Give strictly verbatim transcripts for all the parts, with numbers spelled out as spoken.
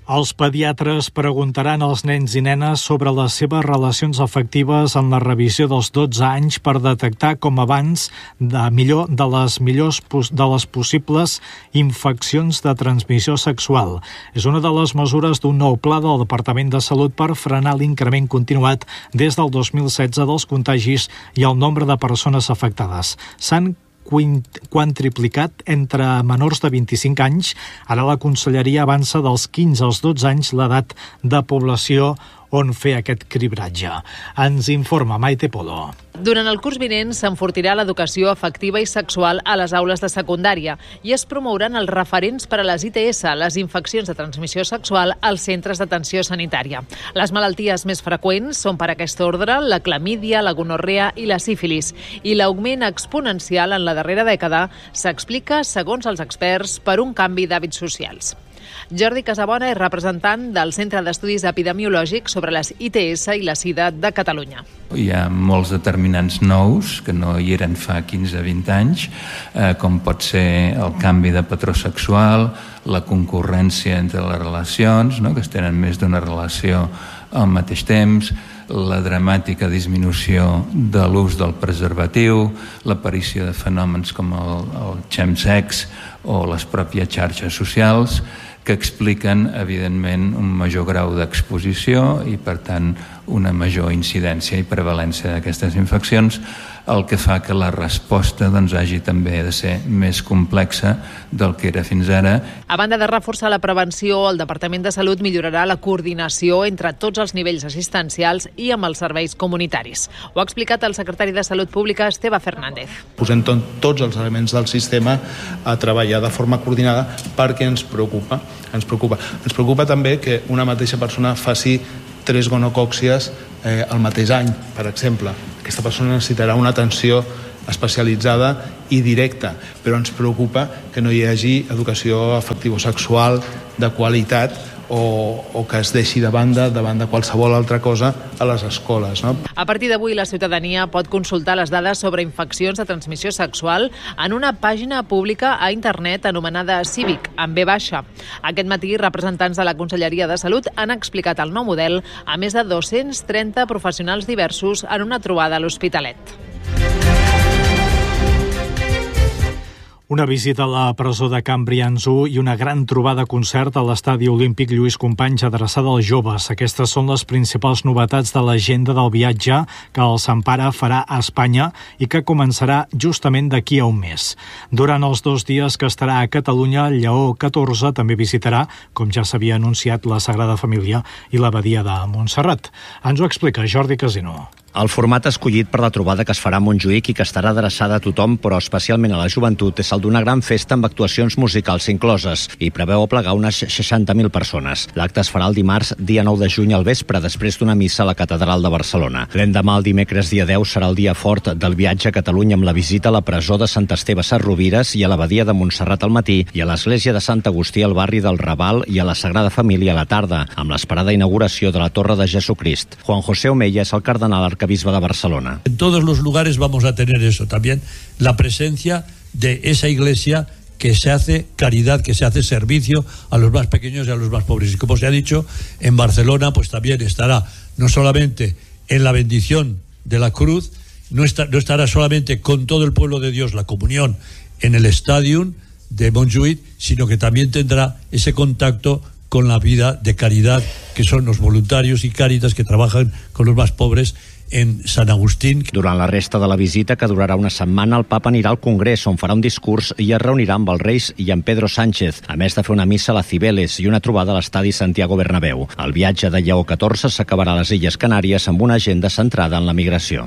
Els pediatres preguntaran als nens i nenes sobre les seves relacions afectives en la revisió dels dotze anys per detectar com abans de millor de les millors de les possibles infeccions de transmissió sexual. És una de les mesures d'un nou pla del Departament de Salut per frenar l'increment continuat des del dos mil setze dels contagis i el nombre de persones afectades. S'han quintuplicat entre menors de vint-i-cinc anys. Ara la Conselleria avança dels quinze als dotze anys l'edat de població on fer aquest cribratge. Ens informa Maite Polo. Durant el curs vinent s'enfortirà l'educació afectiva i sexual a les aules de secundària i es promouran els referents per a les I T S, les infeccions de transmissió sexual, als centres d'atenció sanitària. Les malalties més freqüents són per aquest ordre la clamídia, la gonorrea i la sífilis, i l'augment exponencial en la darrera dècada s'explica, segons els experts, per un canvi d'hàbits socials. Jordi Casabona és representant del Centre d'Estudis Epidemiològics sobre les I T S i la SIDA de Catalunya. Hi ha molts determinants nous que no hi eren fa quinze a vint anys, eh, com pot ser el canvi de patró sexual, la concurrència entre les relacions, no? que es tenen més d'una relació al mateix temps, la dramàtica disminució de l'ús del preservatiu, l'aparició de fenòmens com el, el chemsex o les pròpies xarxes socials, que expliquen, evidentment, un major grau d'exposició i, per tant, una major incidència i prevalència d'aquestes infeccions, el que fa que la resposta doncs, hagi també de ser més complexa del que era fins ara. A banda de reforçar la prevenció, el Departament de Salut millorarà la coordinació entre tots els nivells assistencials i amb els serveis comunitaris. Ho ha explicat el secretari de Salut Pública, Esteve Fernández. Posem tots els elements del sistema a treballar de forma coordinada perquè ens preocupa. Ens preocupa. Ens preocupa també que una mateixa persona faci tres gonocòcies eh, al mateix any, per exemple. Aquesta persona necessitarà una atenció especialitzada i directa, però ens preocupa que no hi hagi educació afectivo-sexual de qualitat o, o que es deixi de banda, davant de qualsevol altra cosa a les escoles. No? A partir d'avui, la ciutadania pot consultar les dades sobre infeccions de transmissió sexual en una pàgina pública a internet anomenada Cívic, amb B baixa. Aquest matí, representants de la Conselleria de Salut han explicat el nou model a més de dos-cents trenta professionals diversos en una trobada a l'Hospitalet. Una visita a la presó de Can Brians u i una gran trobada concert a l'Estadi Olímpic Lluís Companys adreçada als joves. Aquestes són les principals novetats de l'agenda del viatge que el Sampara farà a Espanya i que començarà justament d'aquí a un mes. Durant els dos dies que estarà a Catalunya, el Lleó catorze també visitarà, com ja s'havia anunciat, la Sagrada Família i l'Abadia de Montserrat. Ens ho explica Jordi Casino. El format escollit per la trobada que es farà a Montjuïc i que estarà adreçada a tothom, però especialment a la joventut, és el d'una gran festa amb actuacions musicals incloses i preveu aplegar unes seixanta mil persones. L'acte es farà el dimarts, dia nou de juny al vespre, després d'una missa a la Catedral de Barcelona. L'endemà, el dimecres, dia deu, serà el dia fort del viatge a Catalunya amb la visita a la presó de Sant Esteve Sesrovires i a l'Abadia de Montserrat al matí i a l'església de Sant Agustí al barri del Raval i a la Sagrada Família a la tarda, amb l'esperada inauguració de la Torre de Jesucrist. Juan José Omeya és el cardenal arcabisbe de Barcelona. En todos los lugares vamos a tener eso también, la presencia de esa iglesia que se hace caridad, que se hace servicio a los más pequeños y a los más pobres. Y como se ha dicho, en Barcelona pues también estará no solamente en la bendición de la cruz, no, está, no estará solamente con todo el pueblo de Dios la comunión en el Stadium de Montjuïc, sino que también tendrá ese contacto con la vida de caridad que son los voluntarios y Cáritas que trabajan con los más pobres en Sant Agustín. Durant la resta de la visita, que durarà una setmana, el papa anirà al Congrés, on farà un discurs i es reunirà amb els Reis i amb Pedro Sánchez, a més de fer una missa a la Cibeles i una trobada a l'estadi Santiago Bernabéu. El viatge de Lleó catorze s'acabarà a les Illes Canàries amb una agenda centrada en la migració.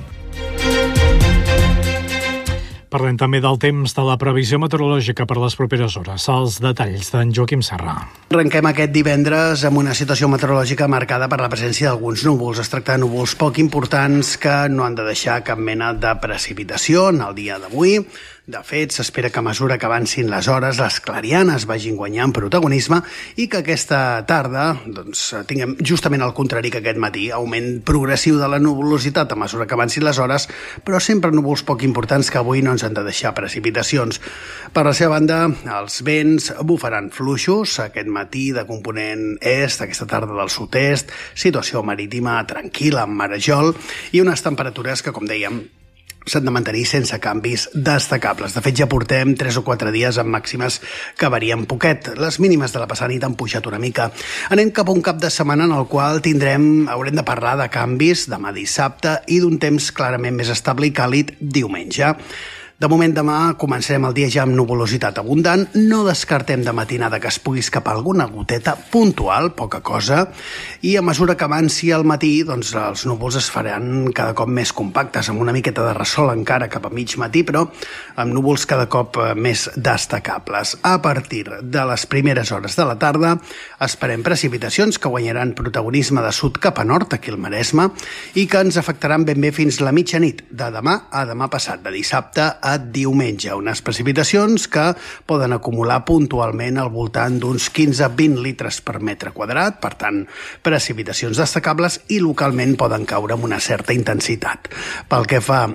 Parlem també del temps, de la previsió meteorològica per les properes hores. Els detalls d'en Joaquim Serra. Arrenquem aquest divendres amb una situació meteorològica marcada per la presència d'alguns núvols. Es tracta de núvols poc importants que no han de deixar cap mena de precipitació en el dia d'avui. De fet, s'espera que a mesura que avancin les hores, les clarianes vagin guanyant protagonisme i que aquesta tarda doncs, tinguem justament el contrari que aquest matí, augment progressiu de la nuvolositat a mesura que avancin les hores, però sempre núvols poc importants que avui no ens han de deixar precipitacions. Per la seva banda, els vents bufaran fluixos aquest matí de component est, aquesta tarda del sud-est, situació marítima tranquil·la amb marejol i unes temperatures que, com dèiem, s'han de mantenir sense canvis destacables. De fet, ja portem tres o quatre dies amb màximes que varien poquet. Les mínimes de la passada nit han pujat una mica. Anem cap a un cap de setmana en el qual tindrem, haurem de parlar de canvis demà dissabte i d'un temps clarament més estable i càlid diumenge. De moment, demà començarem el dia ja amb nuvolositat abundant. No descartem de matinada que es pugui escapar alguna goteta puntual, poca cosa, i a mesura que avanci el matí, doncs els núvols es faran cada cop més compactes, amb una miqueta de ressol encara cap a mig matí, però amb núvols cada cop més destacables. A partir de les primeres hores de la tarda esperem precipitacions que guanyaran protagonisme de sud cap a nord, aquí al Maresme, i que ens afectaran ben bé fins la mitjanit de demà a demà passat, de dissabte a diumenge. Unes precipitacions que poden acumular puntualment al voltant d'uns quinze a vint litres per metre quadrat, per tant, precipitacions destacables i localment poden caure amb una certa intensitat. Pel que fa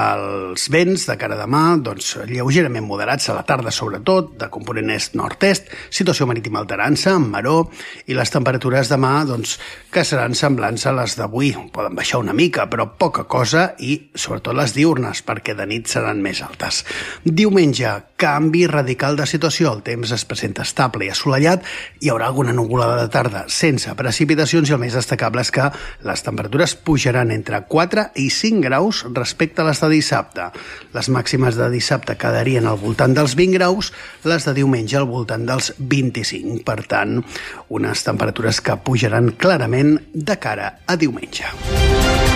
als vents de cara a demà, doncs lleugerament moderats a la tarda sobretot, de component est-nord-est, situació marítima alterant-se, amb maró, i les temperatures demà, doncs, que seran semblants a les d'avui. Poden baixar una mica, però poca cosa, i sobretot les diurnes, perquè de nit seran més altes. Diumenge, canvi radical de situació. El temps es presenta estable i assolellat. Hi haurà alguna nuvolada de tarda sense precipitacions i el més destacable és que les temperatures pujaran entre quatre i cinc graus respecte a les de dissabte. Les màximes de dissabte quedarien al voltant dels vint graus, les de diumenge al voltant dels vint-i-cinc. Per tant, unes temperatures que pujaran clarament de cara a diumenge.